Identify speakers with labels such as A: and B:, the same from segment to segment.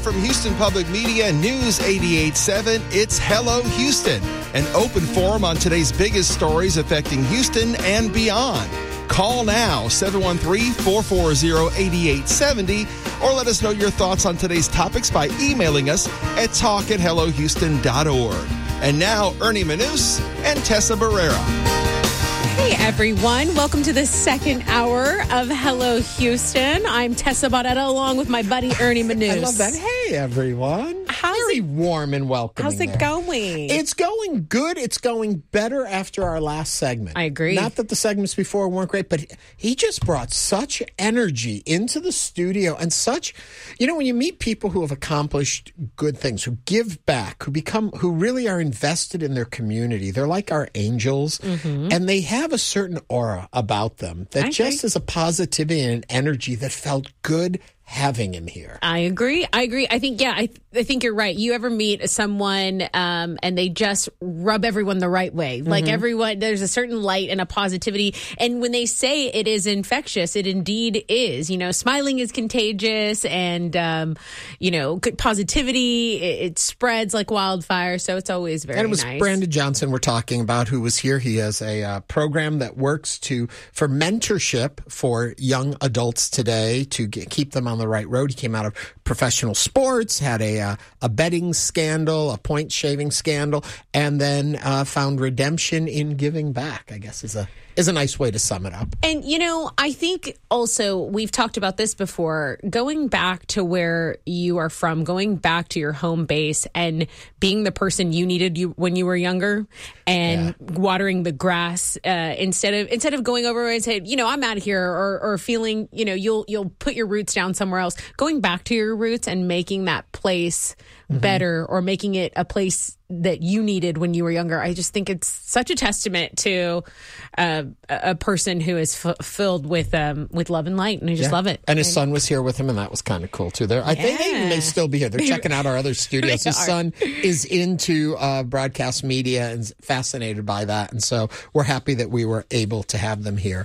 A: from Houston Public Media News 88.7, it's Hello Houston, an open forum on today's biggest stories affecting Houston and beyond. Call now, 713-440-8870, or let us know your thoughts on today's topics by emailing us at talk@hellohouston.org. And now, Ernie Manous and Tessa Barrera.
B: Hey, everyone. Welcome to the second hour of Hello Houston. I'm Tessa Barrera along with my buddy Ernie Manous.
C: I love that. Hey, everyone. Very warm and welcoming.
B: How's it going?
C: It's going good. It's going better after our last segment.
B: I agree.
C: Not that the segments before weren't great, but he just brought such energy into the studio and such, when you meet people who have accomplished good things, who give back, who really are invested in their community, they're like our angels, and they have a certain aura about them that just is a positivity and an energy that felt good having him here.
B: I agree. I think, I think you're right. You ever meet someone and they just rub everyone the right way? Like everyone, there's a certain light and a positivity. And when they say it is infectious, it indeed is. Smiling is contagious and, good positivity, it spreads like wildfire. So it's always very nice.
C: And it was Brandon Johnson we're talking about who was here. He has a program that works for mentorship for young adults today to keep them on the right road. He came out of professional sports, had a betting scandal, a point shaving scandal, and then found redemption in giving back, I guess is a nice way to sum it up.
B: And, I think also we've talked about this before, going back to where you are from, going back to your home base and being the person you needed when you were younger and watering the grass instead of going over and saying, I'm out of here or feeling, you'll put your roots down somewhere else. Going back to your roots and making that place better or making it a place that you needed when you were younger. I just think it's such a testament to a person who is filled with love and light, and I just love it.
C: And his son was here with him, and that was kind of cool too. I think they may still be here. They're checking out our other studios. His son is into broadcast media and fascinated by that, and so we're happy that we were able to have them here.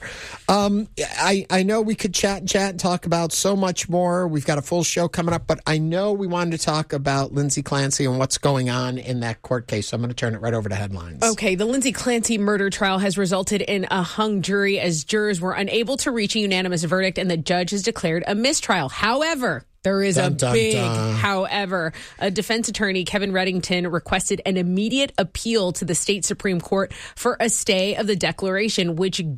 C: I know we could chat and talk about so much more. We've got a full show coming up, but I know we wanted to talk about Lindsay Clancy and what's going on in that court case. So I'm going to turn it right over to headlines.
B: Okay, the Lindsay Clancy murder trial has resulted in a hung jury as jurors were unable to reach a unanimous verdict and the judge has declared a mistrial. However, there is however. A defense attorney, Kevin Reddington, requested an immediate appeal to the state Supreme Court for a stay of the declaration, which the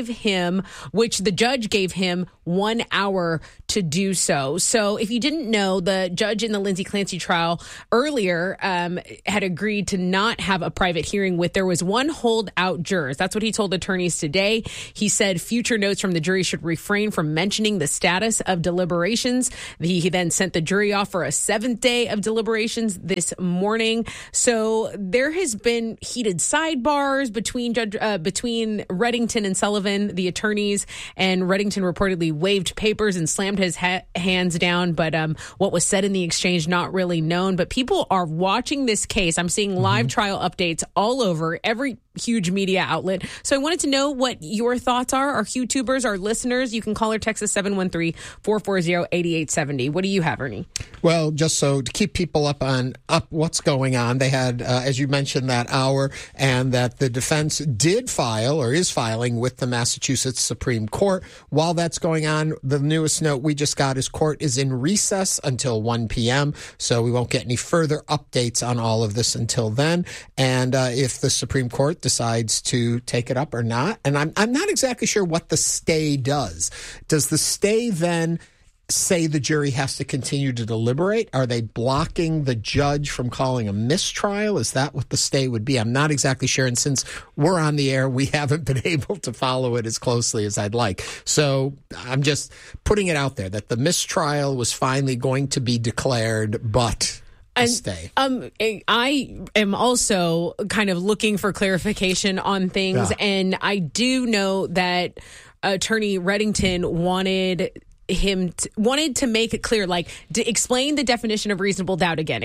B: judge gave him 1 hour to do so. So if you didn't know, the judge in the Lindsay Clancy trial earlier had agreed to not have a private hearing there was one holdout jurors. That's what he told attorneys today. He said future notes from the jury should refrain from mentioning the status of deliberations. He then sent the jury off for a 7th day of deliberations this morning. So there has been heated sidebars between Reddington and Sullivan, the attorneys, and Reddington reportedly waved papers and slammed his hands down. But what was said in the exchange, not really known. But people are watching this case. I'm seeing live trial updates all over every huge media outlet. So I wanted to know what your thoughts are. Our YouTubers, our listeners, you can call or text us 713-440-8870. What do you have, Ernie?
C: Well, just so to keep people up what's going on, they had, as you mentioned, that hour, and that the defense did file or is filing with the Massachusetts Supreme Court. While that's going on, the newest note we just got is court is in recess until 1 p.m., so we won't get any further updates on all of this until then. And if the Supreme Court decides to take it up or not, and I'm not exactly sure what the stay does. Does the stay then say the jury has to continue to deliberate? Are they blocking the judge from calling a mistrial? Is that what the stay would be? I'm not exactly sure. And since we're on the air, we haven't been able to follow it as closely as I'd like. So I'm just putting it out there that the mistrial was finally going to be declared, but stay.
B: I am also kind of looking for clarification on things. And I do know that Attorney Reddington wanted wanted to make it clear, like, to explain the definition of reasonable doubt again.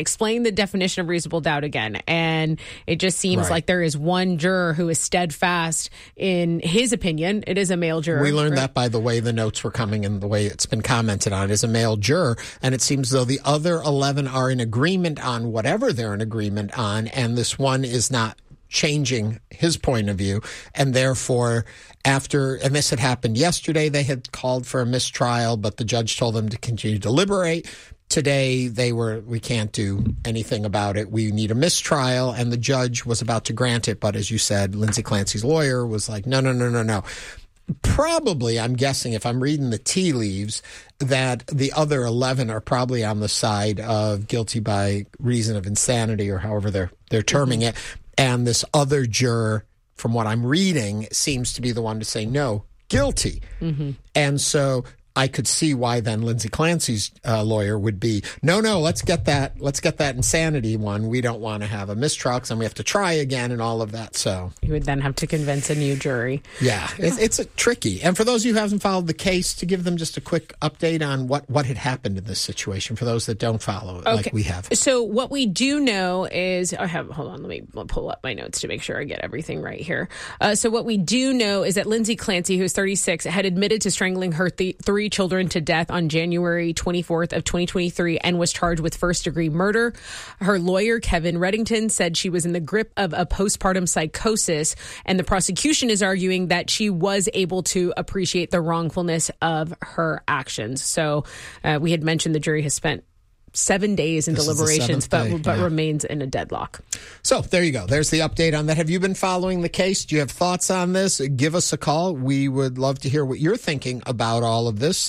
B: And it just seems like there is one juror who is steadfast in his opinion. It is a male juror.
C: We learned that by the way the notes were coming and the way it's been commented on. It is a male juror. And it seems though the other 11 are in agreement on whatever they're in agreement on. And this one is not changing his point of view, and therefore and this had happened yesterday, they had called for a mistrial, but the judge told them to continue to deliberate. Today we can't do anything about it. We need a mistrial, and the judge was about to grant it, but as you said, Lindsay Clancy's lawyer was like, no. Probably, I'm guessing, if I'm reading the tea leaves, that the other 11 are probably on the side of guilty by reason of insanity, or however they're terming it. And this other juror, from what I'm reading, seems to be the one to say no, guilty. Mm-hmm. And so I could see why then Lindsay Clancy's lawyer would be, no, let's get that insanity one. We don't want to have a mistrial because then we have to try again and all of that. So
B: you would then have to convince a new jury.
C: Yeah, it's tricky. And for those of you who haven't followed the case, to give them just a quick update on what had happened in this situation for those that don't follow it like we have.
B: So what we do know is, hold on, let me pull up my notes to make sure I get everything right here. So what we do know is that Lindsay Clancy, who's 36, had admitted to strangling her three children to death on January 24th of 2023 and was charged with first-degree murder. Her lawyer, Kevin Reddington, said she was in the grip of a postpartum psychosis, and the prosecution is arguing that she was able to appreciate the wrongfulness of her actions. So we had mentioned the jury has spent 7 days in deliberations, but remains in a deadlock.
C: So there you go. There's the update on that. Have you been following the case? Do you have thoughts on this? Give us a call. We would love to hear what you're thinking about all of this.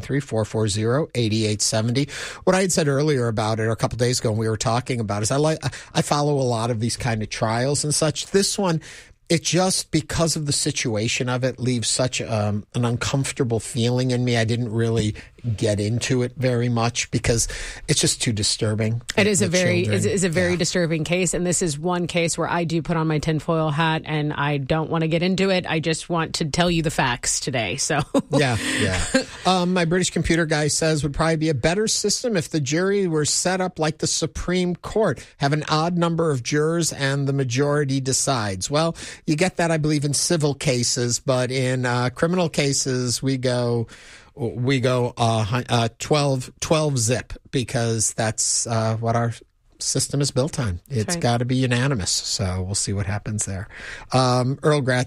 C: 713-440-8870. What I had said earlier about it, or a couple days ago when we were talking about it, is I follow a lot of these kind of trials and such. This one, it just, because of the situation of it, leaves such an uncomfortable feeling in me. I didn't really get into it very much because it's just too disturbing.
B: It is a very disturbing case, and this is one case where I do put on my tinfoil hat, and I don't want to get into it. I just want to tell you the facts today. So
C: yeah. My British computer guy says would probably be a better system if the jury were set up like the Supreme Court, have an odd number of jurors and the majority decides. Well, you get that, I believe, in civil cases, but in criminal cases, we go 12 zip, because that's what our system is built on. It's got to be unanimous. So we'll see what happens there. Earl Grey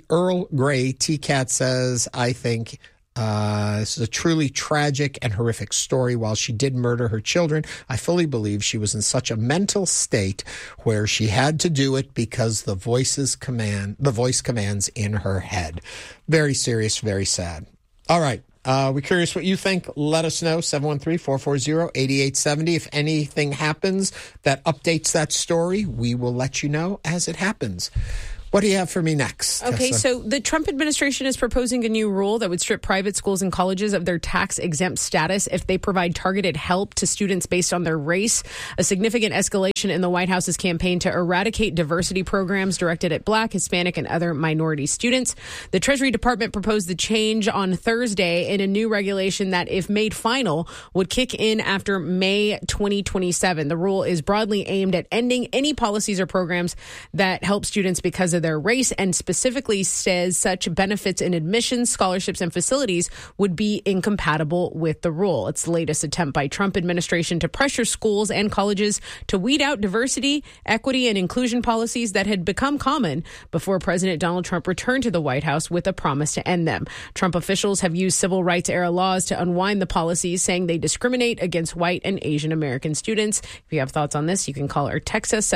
C: TCAT says, I think this is a truly tragic and horrific story. While she did murder her children, I fully believe she was in such a mental state where she had to do it because the voice commands in her head. Very serious, very sad. All right. We're curious what you think. Let us know, 713-440-8870. If anything happens that updates that story, we will let you know as it happens. What do you have for me next?
B: Okay, Tessa? So the Trump administration is proposing a new rule that would strip private schools and colleges of their tax-exempt status if they provide targeted help to students based on their race. A significant escalation in the White House's campaign to eradicate diversity programs directed at Black, Hispanic, and other minority students. The Treasury Department proposed the change on Thursday in a new regulation that, if made final, would kick in after May 2027. The rule is broadly aimed at ending any policies or programs that help students because of their race, and specifically says such benefits in admissions, scholarships, and facilities would be incompatible with the rule. It's the latest attempt by Trump administration to pressure schools and colleges to weed out diversity, equity, and inclusion policies that had become common before President Donald Trump returned to the White House with a promise to end them. Trump officials have used civil rights era laws to unwind the policies, saying they discriminate against white and Asian American students. If you have thoughts on this, you can call or text us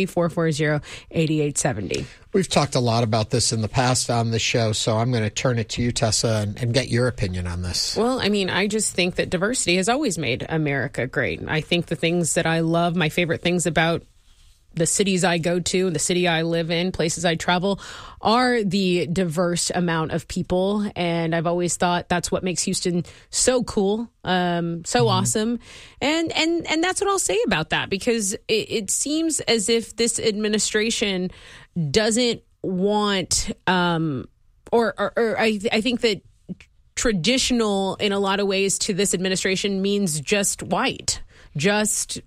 B: 713-440-8870.
C: We've talked a lot about this in the past on the show, so I'm going to turn it to you, Tessa, and get your opinion on this.
B: Well, I mean, I just think that diversity has always made America great. I think the things that I love, my favorite things about the cities I go to, the city I live in, places I travel, are the diverse amount of people. And I've always thought that's what makes Houston so cool, awesome. And that's what I'll say about that, because it seems as if this administration doesn't want, I think that traditional in a lot of ways to this administration means just white. Just,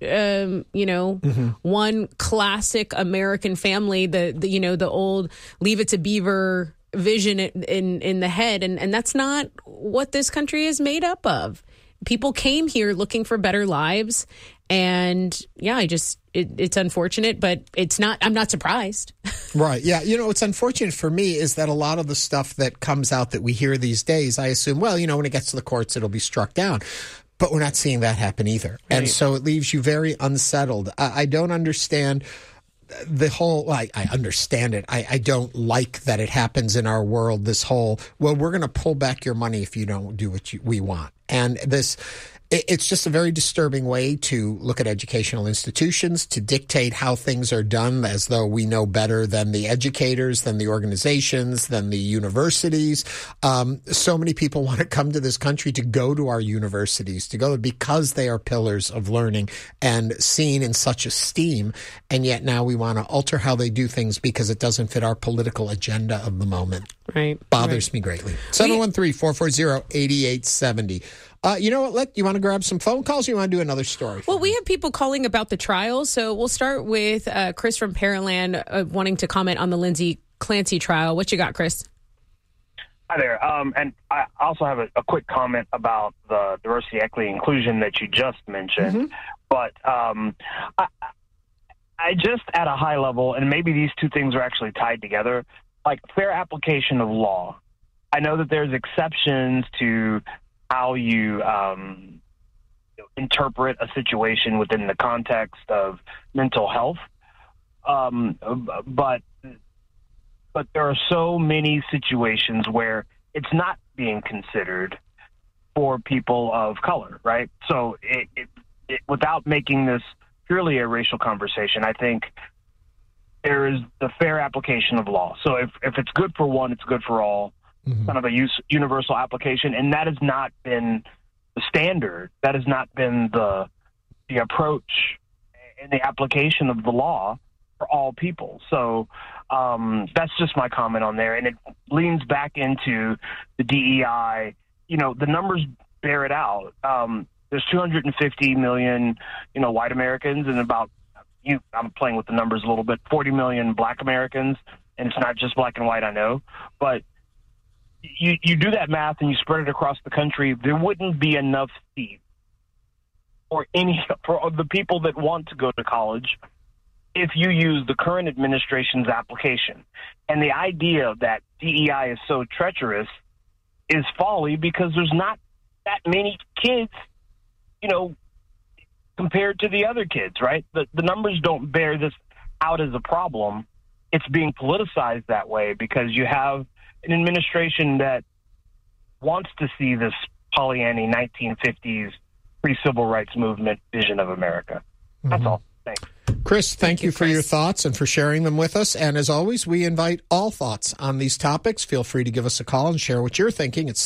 B: one classic American family, the old Leave It to Beaver vision in the head. And that's not what this country is made up of. People came here looking for better lives. And yeah, it's unfortunate, but I'm not surprised.
C: Right. Yeah. What's unfortunate for me is that a lot of the stuff that comes out that we hear these days, I assume, when it gets to the courts, it'll be struck down. But we're not seeing that happen either. Right. And so it leaves you very unsettled. I don't understand the whole, I understand it. I don't like that it happens in our world, this whole, we're going to pull back your money if you don't do what we want. And it's just a very disturbing way to look at educational institutions, to dictate how things are done as though we know better than the educators, than the organizations, than the universities. So many people want to come to this country to go to our universities, to go because they are pillars of learning and seen in such esteem. And yet now we want to alter how they do things because it doesn't fit our political agenda of the moment.
B: Right.
C: Bothers me greatly. 713-440-8870. You know what, you want to grab some phone calls or you want to do another story?
B: Well, we have people calling about the trial. So we'll start with Chris from Pearland wanting to comment on the Lindsay Clancy trial. What you got, Chris?
D: Hi there. And I also have a quick comment about the diversity, equity, inclusion that you just mentioned. Mm-hmm. But I just at a high level, and maybe these two things are actually tied together, like fair application of law. I know that there's exceptions to how you interpret a situation within the context of mental health. But there are so many situations where it's not being considered for people of color, right? So it without making this purely a racial conversation, I think there is the fair application of law. So if it's good for one, it's good for all. Mm-hmm. Kind of a universal application, and that has not been the standard. That has not been the approach and the application of the law for all people. So that's just my comment on there, and it leans back into the DEI. The numbers bear it out. There's 250 million, white Americans, and I'm playing with the numbers a little bit, 40 million Black Americans, and it's not just black and white, I know, but you do that math and you spread it across the country, there wouldn't be enough seats for the people that want to go to college if you use the current administration's application. And the idea that DEI is so treacherous is folly because there's not that many kids, compared to the other kids, right? The numbers don't bear this out as a problem. It's being politicized that way because you have an administration that wants to see this Pollyanny 1950s pre-civil rights movement vision of America. That's all. Thanks.
C: Chris, thank you for your thoughts and for sharing them with us. And as always, we invite all thoughts on these topics. Feel free to give us a call and share what you're thinking. It's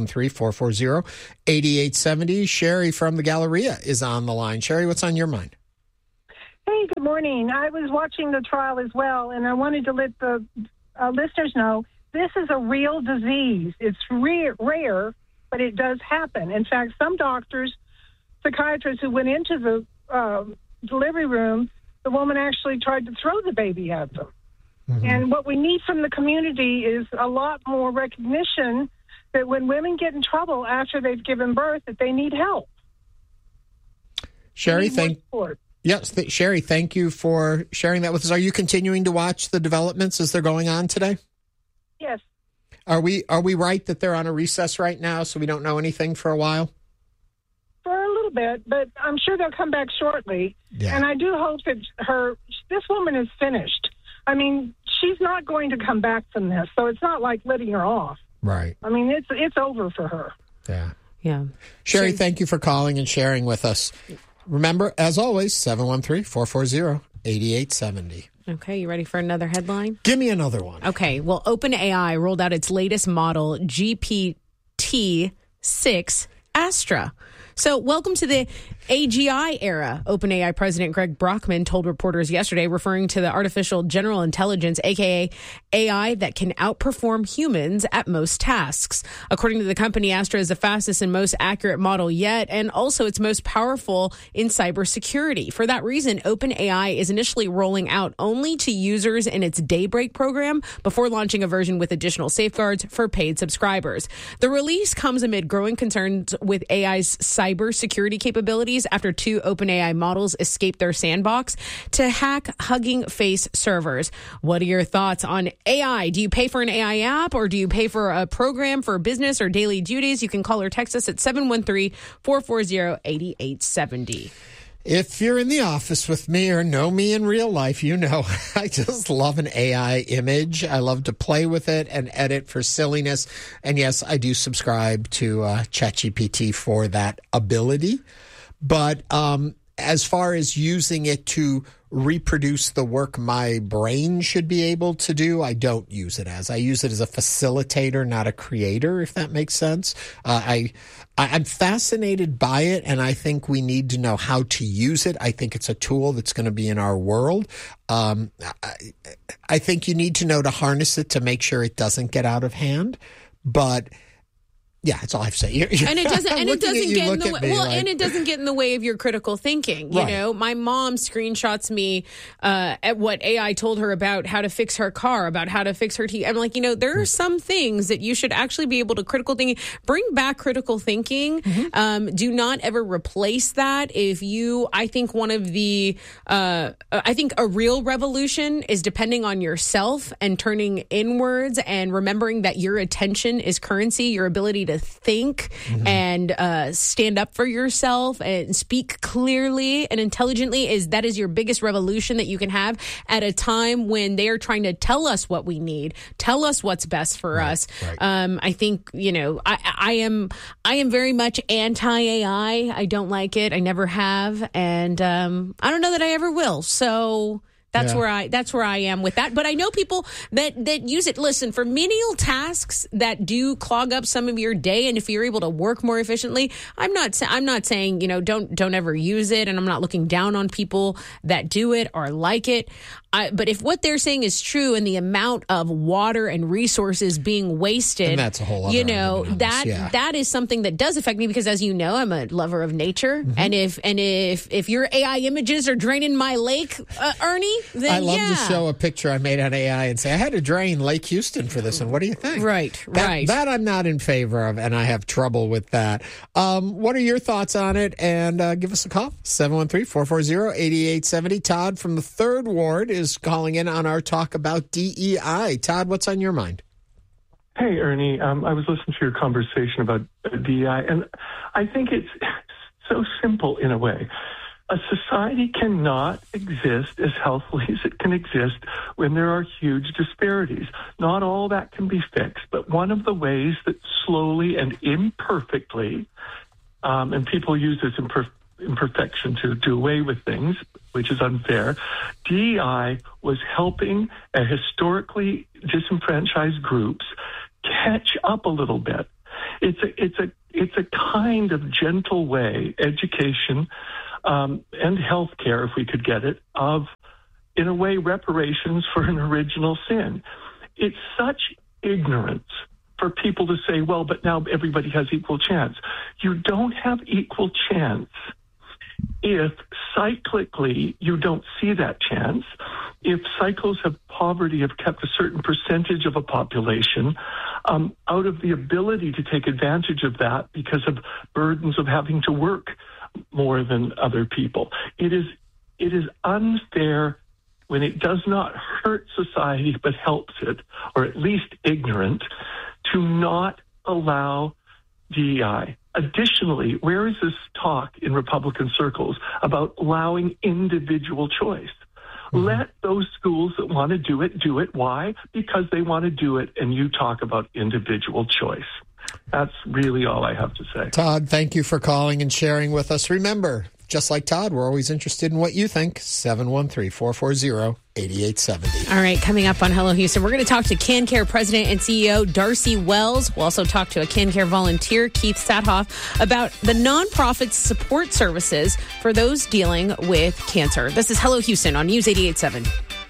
C: 713-440-8870. Sherry from the Galleria is on the line. Sherry, what's on your mind?
E: Hey, good morning. I was watching the trial as well, and I wanted to let the listeners know this is a real disease. It's rare, but it does happen. In fact, some doctors, psychiatrists who went into the delivery room, the woman actually tried to throw the baby at them. Mm-hmm. And what we need from the community is a lot more recognition that when women get in trouble after they've given birth, that they need help.
C: Sherry, Sherry, thank you for sharing that with us. Are you continuing to watch the developments as they're going on today?
E: Yes.
C: Are we right that they're on a recess right now, so we don't know anything for a while?
E: For a little bit, but I'm sure they'll come back shortly. Yeah. And I do hope that this woman is finished. I mean, she's not going to come back from this, so it's not like letting her off.
C: Right.
E: I mean, it's over for her.
C: Yeah.
B: Yeah.
C: Sherry, thank you for calling and sharing with us. Remember, as always, 713-440-8870.
B: Okay, you ready for another headline?
C: Give me another one.
B: Okay, well, OpenAI rolled out its latest model, GPT-6 Astra. So welcome to the AGI era, OpenAI President Greg Brockman told reporters yesterday, referring to the artificial general intelligence, aka AI, that can outperform humans at most tasks. According to the company, Astra is the fastest and most accurate model yet, and also its most powerful in cybersecurity. For that reason, OpenAI is initially rolling out only to users in its Daybreak program before launching a version with additional safeguards for paid subscribers. The release comes amid growing concerns with AI's cybersecurity capabilities after 2 OpenAI models escaped their sandbox to hack Hugging Face servers. What are your thoughts on AI? Do you pay for an AI app, or do you pay for a program for business or daily duties? You can call or text us at 713-440-8870.
C: If you're in the office with me or know me in real life, you know I just love an AI image. I love to play with it and edit for silliness. And yes, I do subscribe to ChatGPT for that ability. But as far as using it to reproduce the work my brain should be able to do, I don't use it as. I use it as a facilitator, not a creator, if that makes sense. I'm fascinated by it, and I think we need to know how to use it. I think it's a tool that's going to be in our world. I think you need to know to harness it to make sure it doesn't get out of hand. But yeah, that's all I have to say.
B: And it doesn't get in the way of your critical thinking. You know, my mom screenshots me at what AI told her about how to fix her car, about how to fix her TV. I'm like, there are some things that you should actually be able to critical thinking. Bring back critical thinking. Mm-hmm. Do not ever replace that. I think one of the, I think a real revolution is depending on yourself and turning inwards and remembering that your attention is currency, your ability to think and stand up for yourself and speak clearly and intelligently that is your biggest revolution that you can have at a time when they are trying to tell us what we need, tell us what's best for us. Right. I think, I am very much anti-AI. I don't like it. I never have. And I don't know that I ever will. So that's where I am with that. But I know people that use it. Listen, for menial tasks that do clog up some of your day, and if you're able to work more efficiently, I'm not saying don't ever use it, and I'm not looking down on people that do it or like it. But if what they're saying is true, and the amount of water and resources being wasted,
C: and that's a whole other
B: that is something that does affect me, because as you know, I'm a lover of nature, and if your AI images are draining my lake, Ernie. Then,
C: I love to show a picture I made on AI and say, I had to drain Lake Houston for this, and what do you think?
B: Right.
C: That I'm not in favor of, and I have trouble with that. What are your thoughts on it? And give us a call, 713-440-8870. Todd from the 3rd Ward is calling in on our talk about DEI. Todd, what's on your mind?
F: Hey, Ernie. I was listening to your conversation about DEI, and I think it's so simple in a way. A society cannot exist as healthily as it can exist when there are huge disparities. Not all that can be fixed, but one of the ways that slowly and imperfectly, and people use this imperfection to do away with things, which is unfair, DEI was helping historically disenfranchised groups catch up a little bit. It's a kind of gentle way, education, and healthcare, if we could get it, of, in a way, reparations for an original sin. It's such ignorance for people to say, well, but now everybody has equal chance. You don't have equal chance if cyclically you don't see that chance, if cycles of poverty have kept a certain percentage of a population out of the ability to take advantage of that because of burdens of having to work more than other people. It is unfair when it does not hurt society but helps it, or at least ignorant, to not allow DEI. Additionally, where is this talk in Republican circles about allowing individual choice? Let those schools that want to do it. Why? Because they want to do it, and you talk about individual choice. That's really all I have to say.
C: Todd, thank you for calling and sharing with us. Remember, just like Todd, we're always interested in what you think. 713-440-8870.
B: All right, coming up on Hello Houston, we're going to talk to CanCare President and CEO Darcy Wells. We'll also talk to a CanCare volunteer, Keith Sathoff, about the nonprofit support services for those dealing with cancer. This is Hello Houston on News 88.7.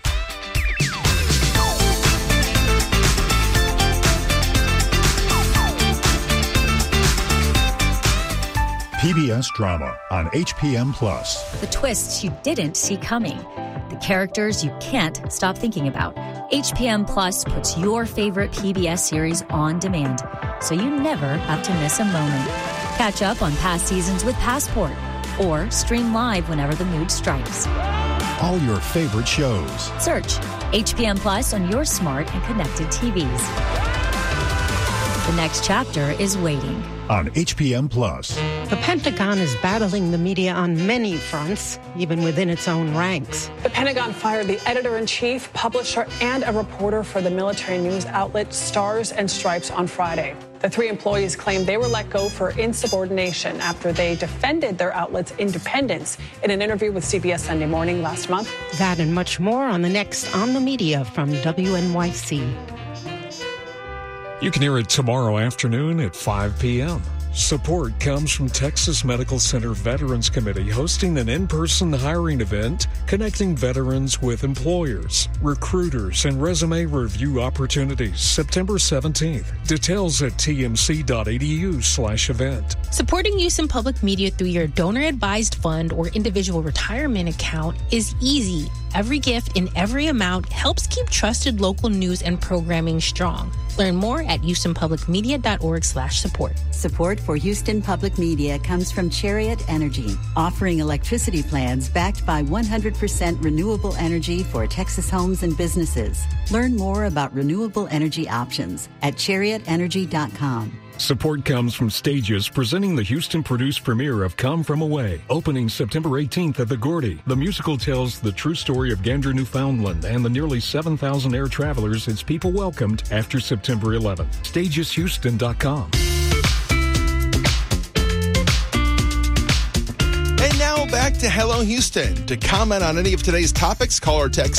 G: PBS drama on HPM+.
H: The twists you didn't see coming. The characters you can't stop thinking about. HPM Plus puts your favorite PBS series on demand, so you never have to miss a moment. Catch up on past seasons with Passport, or stream live whenever the mood strikes.
G: All your favorite shows.
H: Search HPM Plus on your smart and connected TVs. The next chapter is waiting.
G: On HPM Plus.
I: The Pentagon is battling the media on many fronts, even within its own ranks.
J: The Pentagon fired the editor-in-chief, publisher, and a reporter for the military news outlet Stars and Stripes on Friday. The 3 employees claimed they were let go for insubordination after they defended their outlet's independence in an interview with CBS Sunday Morning last month.
I: That and much more on the next On the Media from WNYC.
K: You can hear it tomorrow afternoon at 5 p.m. Support comes from Texas Medical Center Veterans Committee hosting an in-person hiring event connecting veterans with employers, recruiters, and resume review opportunities September 17th. Details at tmc.edu/event.
L: Supporting Houston Public Media through your donor-advised fund or individual retirement account is easy. Every gift in every amount helps keep trusted local news and programming strong. Learn more at houstonpublicmedia.org/support.
M: Support for Houston Public Media comes from Chariot Energy, offering electricity plans backed by 100% renewable energy for Texas homes and businesses. Learn more about renewable energy options at chariotenergy.com.
K: Support comes from Stages, presenting the Houston-produced premiere of Come From Away, opening September 18th at the Gordy. The musical tells the true story of Gander, Newfoundland, and the nearly 7,000 air travelers its people welcomed after September 11th. StagesHouston.com.
A: And now back to Hello Houston. To comment on any of today's topics, call or text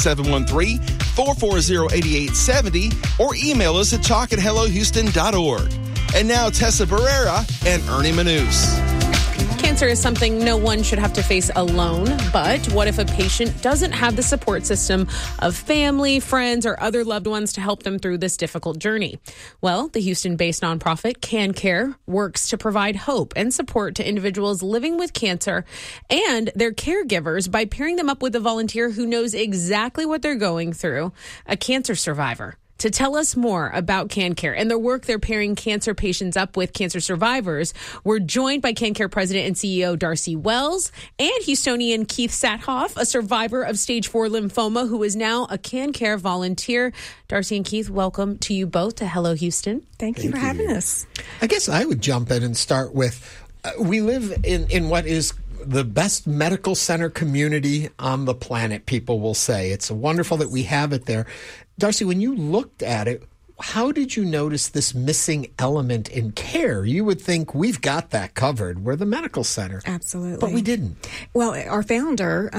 A: 713-440-8870 or email us at talk@hellohouston.org. And now Tessa Barrera and Ernie Manous.
B: Cancer is something no one should have to face alone, but what if a patient doesn't have the support system of family, friends, or other loved ones to help them through this difficult journey? Well, the Houston-based nonprofit CanCare works to provide hope and support to individuals living with cancer and their caregivers by pairing them up with a volunteer who knows exactly what they're going through, a cancer survivor. To tell us more about CanCare and the work they're pairing cancer patients up with cancer survivors, we're joined by CanCare President and CEO Darcy Wells and Houstonian Keith Sathoff, a survivor of stage 4 lymphoma who is now a CanCare volunteer. Darcy and Keith, welcome to you both to Hello Houston.
N: Thank you for having us.
C: I guess I would jump in and start with, we live in what is the best medical center community on the planet, people will say. It's wonderful that we have it there. Darcy, when you looked at it, how did you notice this missing element in care? You would think we've got that covered. We're the medical center.
N: Absolutely.
C: But we didn't.
N: Well, our founder,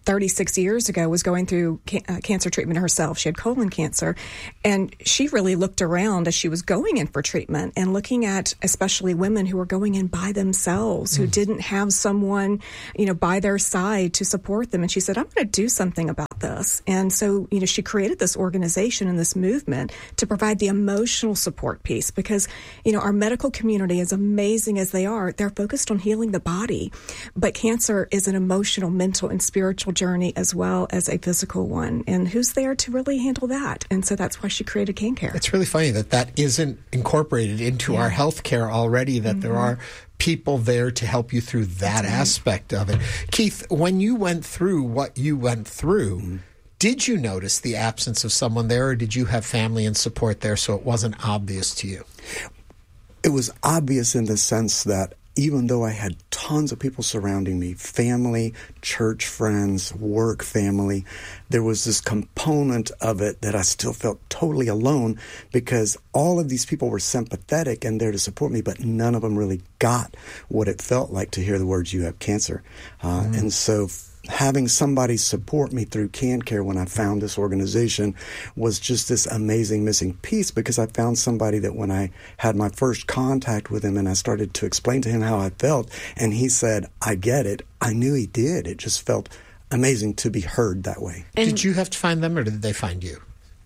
N: 36 years ago, was going through cancer treatment herself. She had colon cancer. And she really looked around as she was going in for treatment and looking at especially women who were going in by themselves, who didn't have someone, by their side to support them. And she said, I'm going to do something about this. And so, she created this organization and this movement to provide the emotional support piece because, our medical community, as amazing as they are, they're focused on healing the body. But cancer is an emotional, mental, and spiritual journey as well as a physical one. And who's there to really handle that? And so that's why she created CanCare.
C: It's really funny that isn't incorporated into our healthcare already, that there are people there to help you through that aspect of it. Keith, when you went through what you went through, did you notice the absence of someone there, or did you have family and support there so it wasn't obvious to you?
O: It was obvious in the sense that even though I had tons of people surrounding me, family, church friends, work family, there was this component of it that I still felt totally alone, because all of these people were sympathetic and there to support me, but none of them really got what it felt like to hear the words, "You have cancer." And so having somebody support me through CanCare when I found this organization was just this amazing missing piece, because I found somebody that when I had my first contact with him and I started to explain to him how I felt, and he said, "I get it," I knew he did. It just felt amazing to be heard that way.
C: Did you have to find them, or did they find you?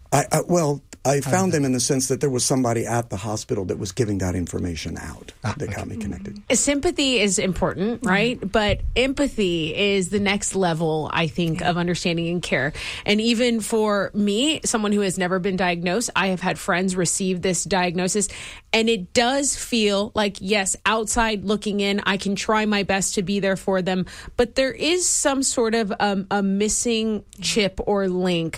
O: I found them in the sense that there was somebody at the hospital that was giving that information out that got me connected.
B: Sympathy is important, right? But empathy is the next level, I think, of understanding and care. And even for me, someone who has never been diagnosed, I have had friends receive this diagnosis, and it does feel like, yes, outside looking in, I can try my best to be there for them, but there is some sort of a missing chip or link.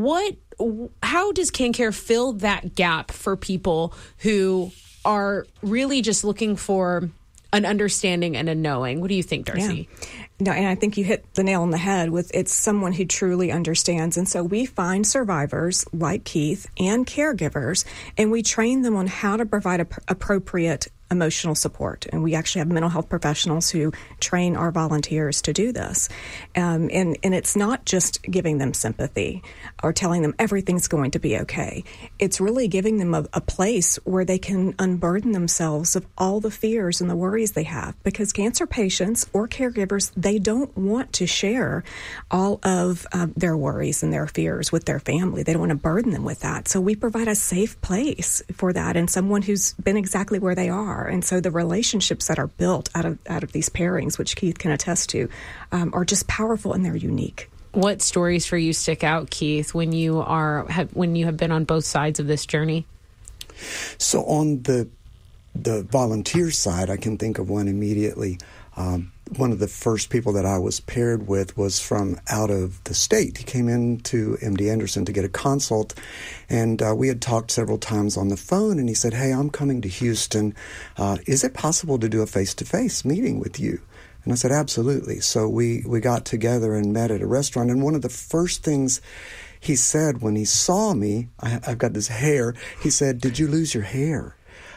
B: How does CanCare fill that gap for people who are really just looking for an understanding and a knowing? What do you think, Darcy?
N: Yeah. No, and I think you hit the nail on the head with it's someone who truly understands. And so we find survivors like Keith and caregivers, and we train them on how to provide appropriate emotional support. And we actually have mental health professionals who train our volunteers to do this. And it's not just giving them sympathy or telling them everything's going to be okay. It's really giving them a place where they can unburden themselves of all the fears and the worries they have. Because cancer patients or caregivers, they don't want to share all of their worries and their fears with their family. They don't want to burden them with that. So we provide a safe place for that and someone who's been exactly where they are. And so the relationships that are built out of these pairings, which Keith can attest to, are just powerful and they're unique.
B: What stories for you stick out, Keith, when you have been on both sides of this journey?
O: So on the volunteer side, I can think of one immediately. One of the first people that I was paired with was from out of the state. He came in to MD Anderson to get a consult, and we had talked several times on the phone, and he said, "Hey, I'm coming to Houston. Is it possible to do a face-to-face meeting with you?" And I said, "Absolutely." So we got together and met at a restaurant, and one of the first things he said when he saw me, I've got this hair, he said, "Did you lose your hair?"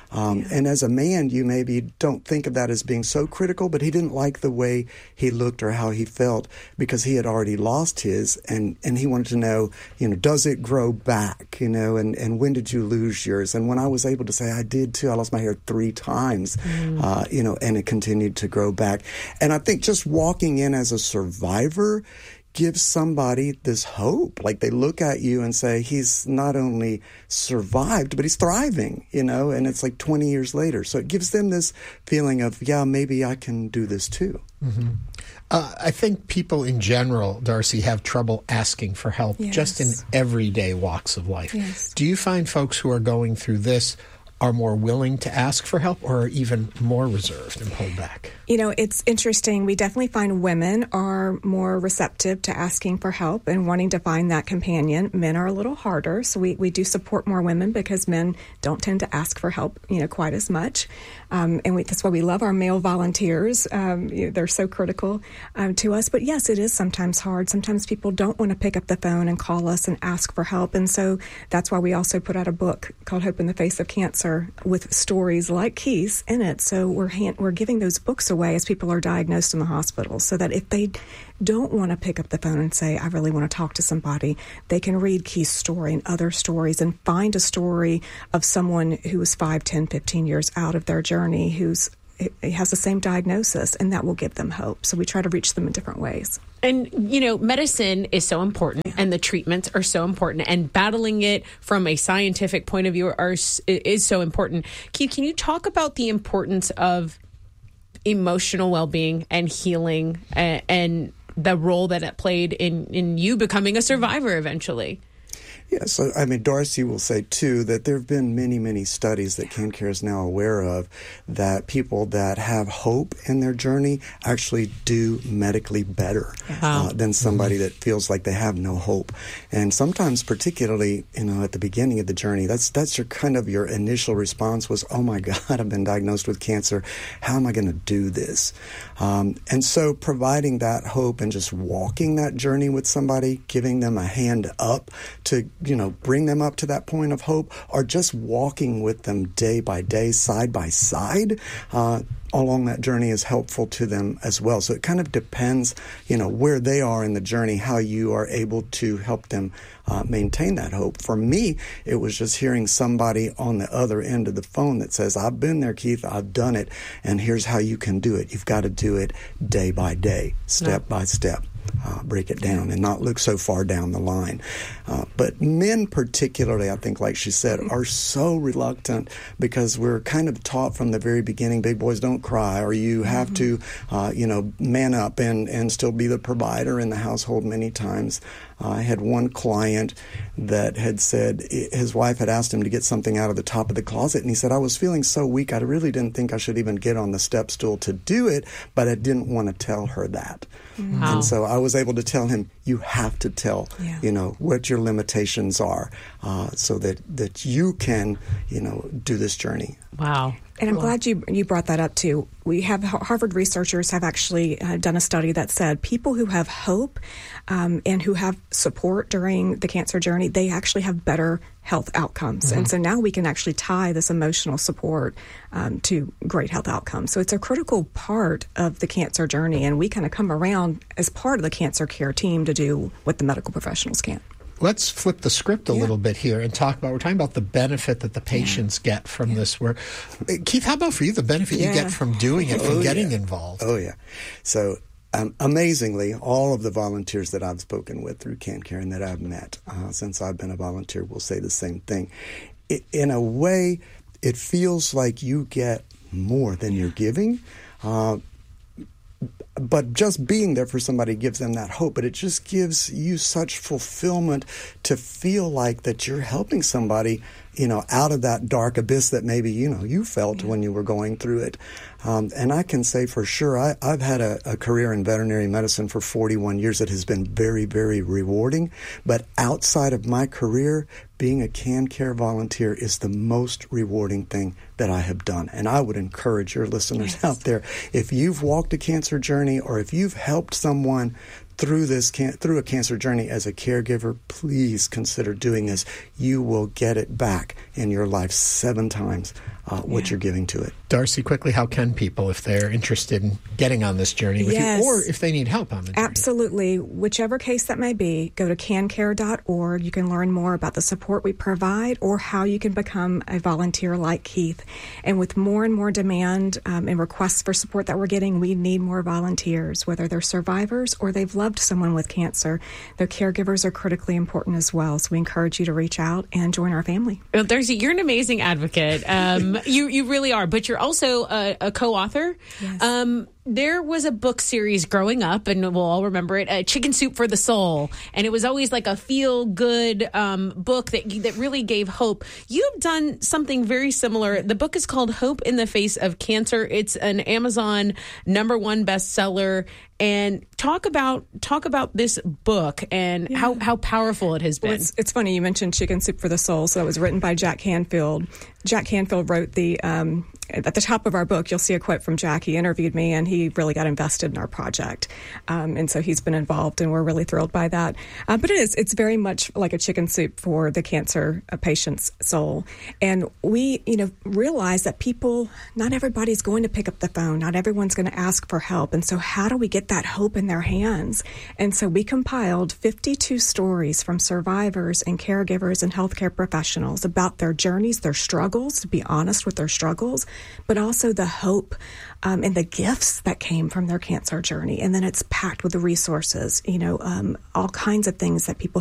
O: And as a man, you maybe don't think of that as being so critical, but he didn't like the way he looked or how he felt because he had already lost his, and he wanted to know, does it grow back, and when did you lose yours? And when I was able to say, I did too, I lost my hair 3 times, and it continued to grow back. And I think just walking in as a survivor gives somebody this hope. Like they look at you and say, he's not only survived, but he's thriving, and it's like 20 years later. So it gives them this feeling of, yeah, maybe I can do this too.
C: Mm-hmm. I think people in general, Darcy, have trouble asking for help just in everyday walks of life.
N: Yes.
C: Do you find folks who are going through this are more willing to ask for help or are even more reserved and pulled back?
N: It's interesting. We definitely find women are more receptive to asking for help and wanting to find that companion. Men are a little harder, so we do support more women because men don't tend to ask for help, quite as much. And that's why we love our male volunteers. They're so critical to us. But yes, it is sometimes hard. Sometimes people don't want to pick up the phone and call us and ask for help. And so that's why we also put out a book called Hope in the Face of Cancer with stories like Keith's in it. So we're giving those books away as people are diagnosed in the hospital so that if they don't want to pick up the phone and say, I really want to talk to somebody, they can read Keith's story and other stories and find a story of someone who is 5, 10, 15 years out of their journey who has the same diagnosis, and that will give them hope. So we try to reach them in different ways.
B: And, medicine is so important and the treatments are so important, and battling it from a scientific point of view is so important. Keith, can you talk about the importance of emotional well-being and healing and the role that it played in you becoming a survivor eventually?
O: Yeah, so I mean, Darcy will say too that there have been many, many studies that KanCare is now aware of that people that have hope in their journey actually do medically better than somebody that feels like they have no hope. And sometimes, particularly, at the beginning of the journey, that's your kind of your initial response was, "Oh my God, I've been diagnosed with cancer. How am I going to do this?" And so, providing that hope and just walking that journey with somebody, giving them a hand up to bring them up to that point of hope, or just walking with them day by day, side by side, along that journey is helpful to them as well. So it kind of depends, where they are in the journey, how you are able to help them maintain that hope. For me, it was just hearing somebody on the other end of the phone that says, "I've been there, Keith, I've done it, and here's how you can do it. You've got to do it day by day, step by step." Break it down and not look so far down the line. But men particularly, I think, like she said, are so reluctant because we're kind of taught from the very beginning, big boys don't cry, or you have to, man up and still be the provider in the household many times. I had one client that had said his wife had asked him to get something out of the top of the closet, and he said, "I was feeling so weak, I really didn't think I should even get on the step stool to do it, but I didn't want to tell her that." Wow. And so I was able to tell him, you have to tell, what your limitations are so that you can, do this journey.
B: Wow.
N: And I'm glad you brought that up, too. We have Harvard researchers have actually done a study that said people who have hope and who have support during the cancer journey, they actually have better health outcomes. Mm-hmm. And so now we can actually tie this emotional support to great health outcomes. So it's a critical part of the cancer journey, and we kind of come around as part of the cancer care team to do what the medical professionals can't.
C: Let's flip the script a little bit here and we're talking about the benefit that the patients get from this work. Keith, how about for you, the benefit you get from doing it, from getting involved?
O: Oh, yeah. So amazingly, all of the volunteers that I've spoken with through KanCare and that I've met since I've been a volunteer will say the same thing. In a way, it feels like you get more than you're giving. But just being there for somebody gives them that hope. But it just gives you such fulfillment to feel like that you're helping somebody, out of that dark abyss that maybe, you felt when you were going through it. And I can say for sure, I've had a career in veterinary medicine for 41 years that has been very, very rewarding. But outside of my career, being a KanCare volunteer is the most rewarding thing that I have done. And I would encourage your listeners out there, if you've walked a cancer journey or if you've helped someone through a cancer journey as a caregiver, please consider doing this. You will get it back in your life 7 times what you're giving to it.
C: Darcy, quickly, how can people, if they're interested in getting on this journey with you, or if they need help on the journey?
N: Absolutely. Whichever case that may be, go to kancare.org. You can learn more about the support we provide or how you can become a volunteer like Keith. And with more and more demand and requests for support that we're getting, we need more volunteers, whether they're survivors or they've loved someone with cancer. Their caregivers are critically important as well. So we encourage you to reach out and join our family.
B: Well, Darcy, you're an amazing advocate. You really are, but you're also a co-author. Yes. There was a book series growing up, and we'll all remember it, Chicken Soup for the Soul. And it was always like a feel-good book that really gave hope. You've done something very similar. The book is called Hope in the Face of Cancer. It's an Amazon #1 bestseller. And talk about this book and how powerful it has been.
N: Well, it's funny you mentioned Chicken Soup for the Soul. So it was written by Jack Canfield. Jack Canfield wrote at the top of our book, you'll see a quote from Jack. He interviewed me, and he really got invested in our project. And so he's been involved, and we're really thrilled by that. But it's very much like a chicken soup for the cancer patient's soul. And we, realize that not everybody's going to pick up the phone. Not everyone's going to ask for help. And so how do we get that hope in their hands? And so we compiled 52 stories from survivors and caregivers and healthcare professionals about their journeys, their struggles, to be honest with their struggles, but also the hope and the gifts that came from their cancer journey. And then it's packed with the resources, all kinds of things that people